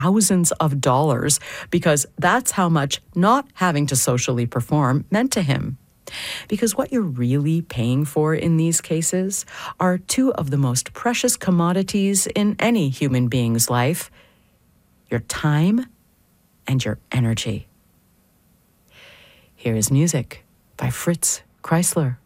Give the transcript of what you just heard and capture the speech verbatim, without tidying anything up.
thousands of dollars because that's how much not having to socially perform meant to him. Because what you're really paying for in these cases are two of the most precious commodities in any human being's life: your time and your energy. Here is music by Fritz Kreisler.